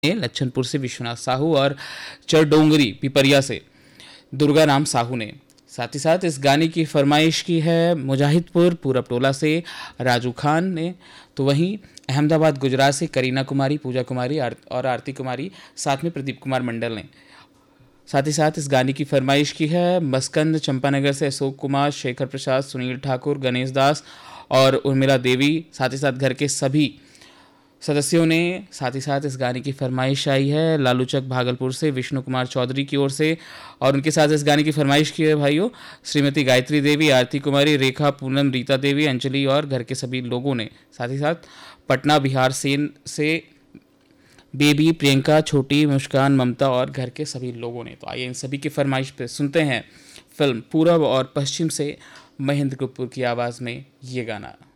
लच्छनपुर से विश्वनाथ साहू और चरडोंगरी पिपरिया से दुर्गा राम साहू ने। साथ ही साथ इस गाने की फरमाइश की है मुजाहिदपुर पूरब टोला से राजू खान ने। तो वहीं अहमदाबाद गुजरात से करीना कुमारी, पूजा कुमारी और आरती कुमारी, साथ में प्रदीप कुमार मंडल ने। साथ ही साथ इस गाने की फरमाइश की है मस्कंद चंपानगर से अशोक कुमार, शेखर प्रसाद, सुनील ठाकुर, गणेश दास और उर्मिला देवी, साथ ही साथ घर के सभी सदस्यों ने। साथ ही साथ इस गाने की फरमाइश आई है लालूचक भागलपुर से विष्णु कुमार चौधरी की ओर से, और उनके साथ इस गाने की फरमाइश की है भाइयों श्रीमती गायत्री देवी, आरती कुमारी, रेखा, पूनम, रीता देवी, अंजलि और घर के सभी लोगों ने। साथ ही साथ पटना बिहार से बेबी, प्रियंका, छोटी, मुस्कान, ममता और घर के सभी लोगों ने। तो आइए इन सभी की फरमाइश पे सुनते हैं फिल्म पूरब और पश्चिम से महेंद्र कपूर की आवाज़ में ये गाना।